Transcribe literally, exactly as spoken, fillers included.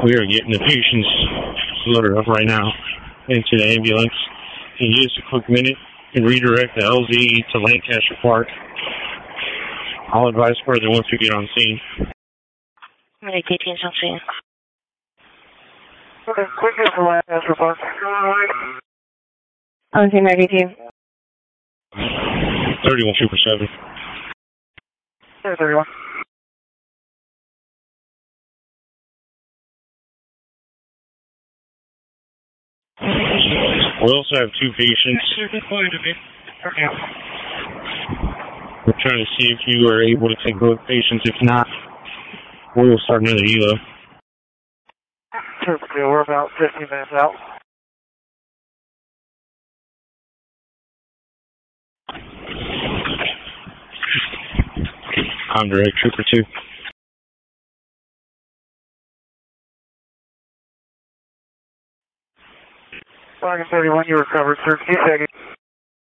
We are getting the patients loaded up right now into the ambulance. Can you use a quick minute and redirect the L Z to Lancaster Park? I'll advise further once we get on scene. Ready, P T S on scene. Okay, quick here for Lancaster Park. On scene, ready, team. thirty-one Super seven. Yeah, thirty-one. We also have two patients. Okay. We're trying to see if you are able to take both patients. If not, we will start another E L O. Perfect. We're about fifteen minutes out. I'm direct trooper two. Wagon thirty-one, you recovered, sir. Two seconds.